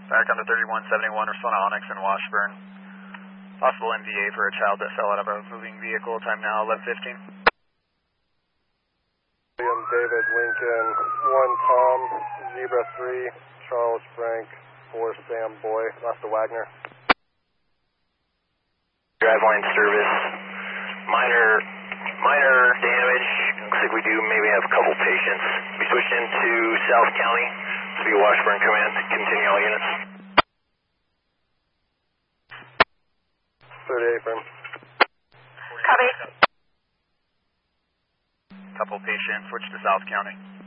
Back on the 3171, we're still on Onyx and Washburn. Possible MVA for a child that fell out of a moving vehicle. Time now 11:15. William David Lincoln, 1 Tom, Zebra 3, Charles Frank, 4 Sam Boy, lost to Wagner. Driveline service, minor damage. Looks like we do maybe have a couple patients. We switched into South County to be Washburn Command. Continue all units. 38 firm. Copy. Couple patients, switch to South County.